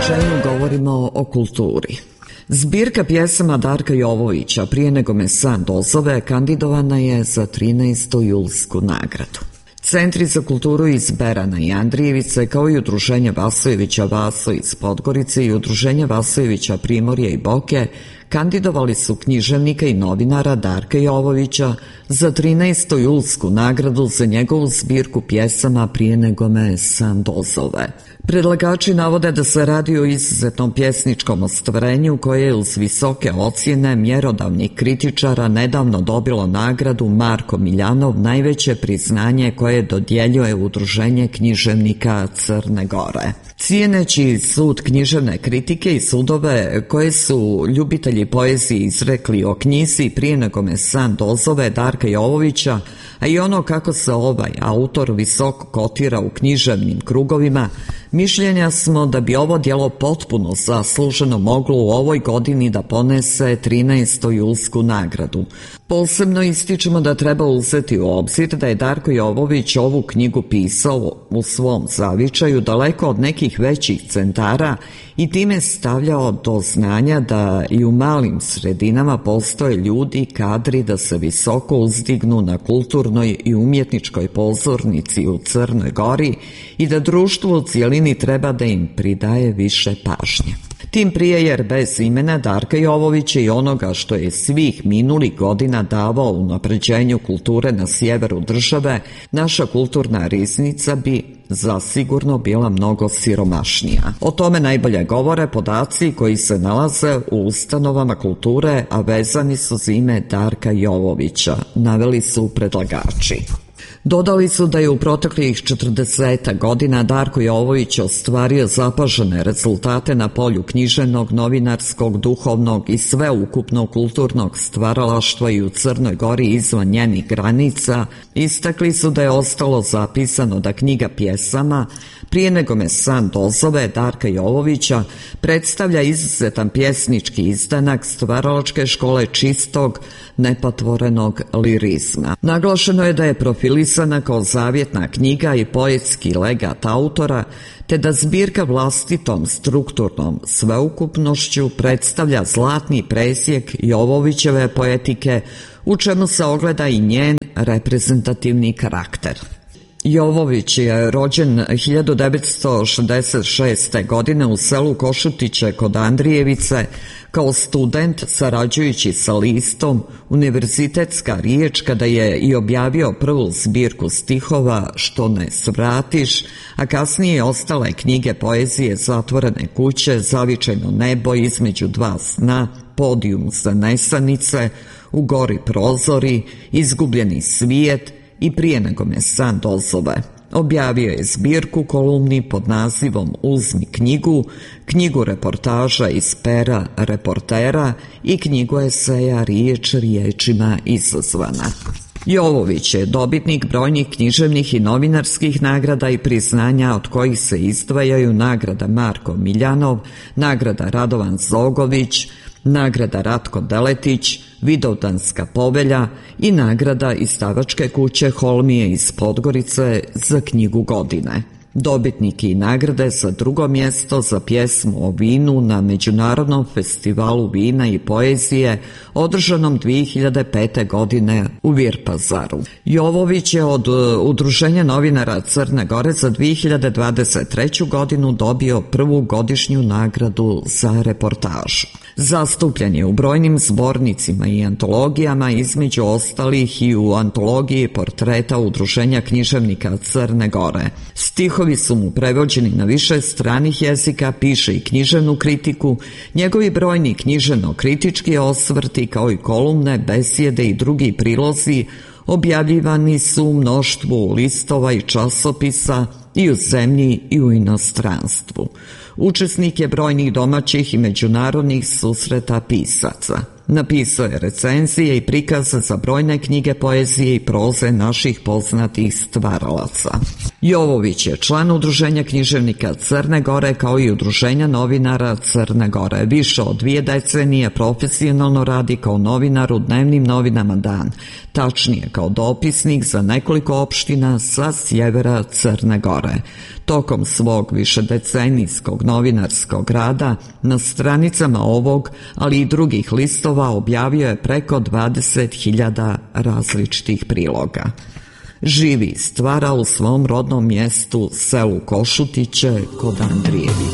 čemu govorimo o kulturi. Zbirka pjesama Darka Jovovića Prije nego me san dozove kandidovana je za 13. julsku nagradu. Centri za kulturu iz Berana i Andrijevice, kao i Udruženje Vasojevića Vaso iz Podgorice i Udruženje Vasojevića Primorje i Boke kandidovali su književnika i novinara Darka Jovovića za 13. julsku nagradu za njegovu zbirku pjesama Prije nego me san dozove. Predlagači navode da se radi o izuzetnom pjesničkom ostvarenju koje je uz visoke ocjene mjerodavnih kritičara nedavno dobilo nagradu Marko Miljanov, najveće priznanje koje dodjeljuje Udruženje književnika Crne Gore. Cijeneći sud književne kritike i sudove koje su ljubitelji poezije izrekli o knjizi Prije nego me san dozove Darka Jovovića, a i ono kako se ovaj autor visoko kotira u književnim krugovima, mišljenja smo da bi ovo djelo potpuno zasluženo moglo u ovoj godini da ponese 13. julsku nagradu. Posebno ističemo da treba uzeti u obzir da je Darko Jovović ovu knjigu pisao u svom zavičaju daleko od nekih većih centara i time stavljao do znanja da i u malim sredinama postoje ljudi kadri da se visoko uzdignu na kulturnoj i umjetničkoj pozornici u Crnoj Gori i da društvo u cijelini treba da im pridaje više pažnje. Tim prije jer bez imena Darka Jovovića i onoga što je svih minulih godina davao unapređenju kulture na sjeveru države, naša kulturna riznica bi zasigurno bila mnogo siromašnija. O tome najbolje govore podaci koji se nalaze u ustanovama kulture, a vezani su za ime Darka Jovovića, naveli su predlagači. Dodali su da je u proteklih 40 godina Darko Jovović ostvario zapažene rezultate na polju književnog, novinarskog, duhovnog i sveukupnog kulturnog stvaralaštva i u Crnoj Gori izvan njenih granica. Istakli su da je ostalo zapisano da knjiga pjesama Prije nego me san dozove Darka Jovovića predstavlja izuzetan pjesnički izdanak stvaralačke škole čistog, nepatvorenog lirizma. Naglašeno je da je profilisana kao zavjetna knjiga i poetski legat autora, te da zbirka vlastitom strukturnom sveukupnošću predstavlja zlatni presjek Jovovićeve poetike, u čemu se ogleda i njen reprezentativni karakter. Jovović je rođen 1966. godine u selu Košutiće kod Andrijevice kao student sarađujući sa listom Univerzitetska riječ, kada je i objavio prvu zbirku stihova Što ne svratiš, a kasnije ostale knjige poezije Zatvorene kuće, Zavičajno nebo, Između dva sna, Podijum za nesanice, U gori prozori, Izgubljeni svijet i Prije nego me san dozove. Objavio je zbirku kolumni pod nazivom Uzmi knjigu, knjigu reportaža iz pera reportera i knjigu eseja Riječ riječima izazvana. Jovović je dobitnik brojnih književnih i novinarskih nagrada i priznanja, od kojih se izdvajaju nagrada Marko Miljanov, nagrada Radovan Zogović, nagrada Ratko Deletić, Vidovdanska povelja i nagrada izdavačke kuće Holmije iz Podgorice za knjigu godine. Dobitnik i nagrade za drugo mjesto za pjesmu o vinu na Međunarodnom festivalu vina i poezije održanom 2005. godine u Virpazaru. Jovović je od Udruženja novinara Crne Gore za 2023. godinu dobio prvu godišnju nagradu za reportažu. Zastupljen je u brojnim zbornicima i antologijama, između ostalih i u antologiji portreta Udruženja književnika Crne Gore. Stihovi su mu prevođeni na više stranih jezika, piše i književnu kritiku, njegovi brojni književno-kritički osvrti kao i kolumne, besjede i drugi prilozi objavljivani su u mnoštvu listova i časopisa i u zemlji i u inostranstvu. Učesnik je brojnih domaćih i međunarodnih susreta pisaca. Napisao je recenzije i prikaze za brojne knjige poezije i proze naših poznatih stvaralaca. Jovović je član Udruženja književnika Crne Gore kao i Udruženja novinara Crne Gore. Više od 2 decenije profesionalno radi kao novinar u dnevnim novinama Dan, tačnije kao dopisnik za nekoliko opština sa sjevera Crne Gore. Tokom svog višedecenijskog novinarskog rada na stranicama ovog, ali i drugih listova objavio je preko 20.000 različitih priloga. Živi i stvara u svom rodnom mjestu, selu Košutiće kod Andrijevića.